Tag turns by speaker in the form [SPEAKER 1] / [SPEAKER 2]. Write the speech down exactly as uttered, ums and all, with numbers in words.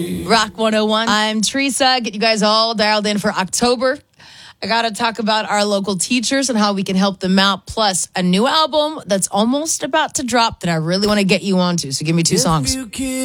[SPEAKER 1] Rock one oh one. I'm Teresa. Get you guys all dialed in for October. I got to talk about our local teachers and how we can help them out. Plus, a new album that's almost about to drop that I really want to get you onto. So give me two songs.